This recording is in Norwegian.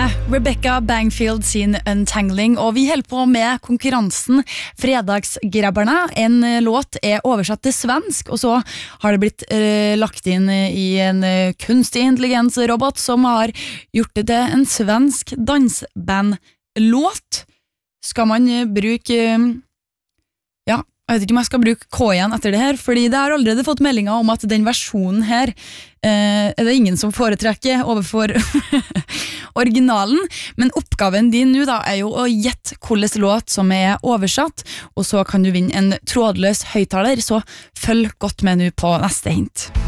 Rebecca Bangfield sin Untangling, og vi holder på med konkurransen Fredagsgrabberne. En låt er oversatt til svensk, og så har det blitt lagt inn i en kunstig intelligensrobot som har gjort det til en svensk dansbandlåt. Skal man bruke jeg vet ikke om jeg skal bruke K igjen etter det her, fordi det har allerede fått meldinger om at den versjonen her er det ingen som foretrekker overfor originalen, men oppgaven din nå da er jo å gjette hvilken låt som er oversatt, og så kan du vinne en trådløs høyttaler, så følg godt med nå på neste hint.